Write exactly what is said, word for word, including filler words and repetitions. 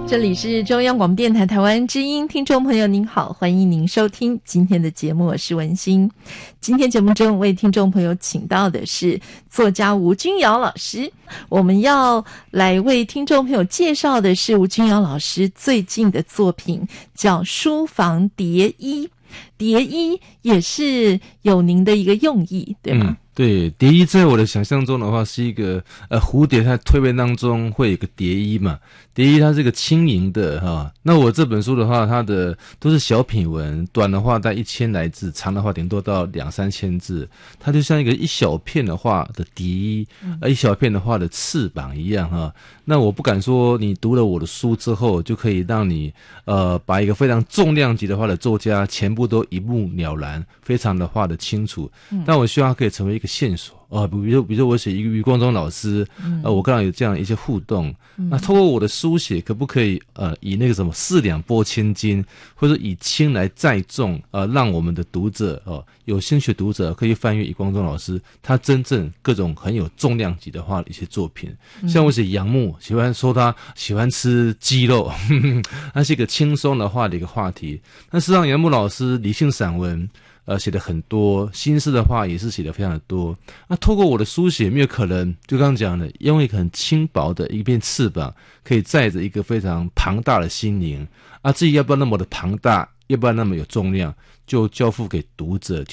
这里是中央广播电台台湾之音，听众朋友您好，欢迎您收听今天的节目，我是文心。今天节目中为听众朋友请到的是作家吴君瑶老师，我们要来为听众朋友介绍的是吴君瑶老师最近的作品，叫《书房蝶衣》。蝶衣也是有您的一个用意，对吗？ 嗯，对，蝶衣在我的想象中的话是一个呃蝴蝶，它蜕变当中会有一个蝶衣嘛。蝶衣它是个轻盈的哈，那我这本书的话，它的都是小品文，短的话在一千来字，长的话顶多到两三千字，它就像一个一小片的话的蝶衣，呃一小片的话的翅膀一样哈。那我不敢说你读了我的书之后就可以让你呃把一个非常重量级的话的作家全部都一目了然，非常的画得清楚，但我希望它可以成为一个线索。哦，比如比如说我写一个余光中老师，呃，我跟他有这样一些互动，嗯、那透过我的书写，可不可以呃以那个什么四两拨千斤，或者以轻来载重，呃，让我们的读者哦、呃、有兴趣的读者可以翻阅余光中老师他真正各种很有重量级的话的一些作品，像我写杨牧，喜欢说他喜欢吃鸡肉，呵呵，那是一个轻松的话的一个话题。但事实上，杨牧老师理性散文。呃，写的很多，心思的话也是写的非常的多。那透过我的书写，没有可能就刚刚讲的，用一个很轻薄的一片翅膀，可以载着一个非常庞大的心灵。啊，至于要不要那么的庞大，要不要那么有重量，就交付给读者。